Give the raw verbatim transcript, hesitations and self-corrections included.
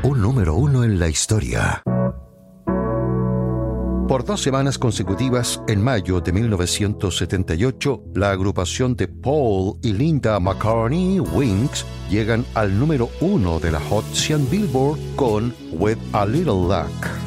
un número uno en la historia. Por dos semanas consecutivas, en mayo de mil novecientos setenta y ocho, la agrupación de Paul y Linda McCartney, Wings, llegan al número uno de la Hot cien Billboard con With a Little Luck.